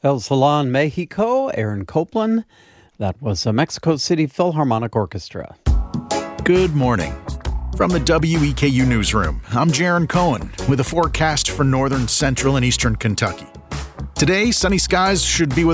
El Salon, Mexico, Aaron Copland. That was a Mexico City Philharmonic Orchestra. Good morning. From the WEKU Newsroom, I'm Jaron Cohen with a forecast for northern, central, and eastern Kentucky. Today, sunny skies should be with